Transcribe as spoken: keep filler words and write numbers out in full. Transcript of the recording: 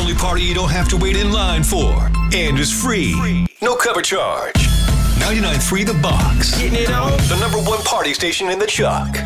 only party you don't have to wait in line for. And is free. No cover charge. ninety-nine point three The Box. Getting it on. The number one party station in the Chuck.